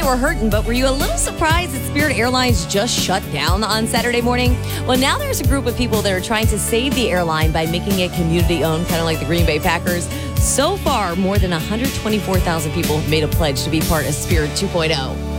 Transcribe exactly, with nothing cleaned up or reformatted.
were hurting, but were you a little surprised that Spirit Airlines just shut down on Saturday morning? Well, now there's a group of people that are trying to save the airline by making it community-owned, kind of like the Green Bay Packers. So far, more than one hundred twenty-four thousand people have made a pledge to be part of Spirit two point oh.